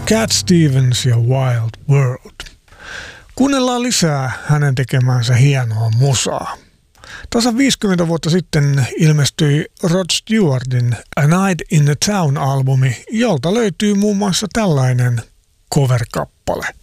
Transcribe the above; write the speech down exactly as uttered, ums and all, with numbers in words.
Cat Stevens ja Wild World. Kuunnellaan lisää hänen tekemäänsä hienoa musaa. Tasan viisikymmentä vuotta sitten ilmestyi Rod Stewartin A Night in the Town-albumi, jolta löytyy muun muassa tällainen cover-kappale.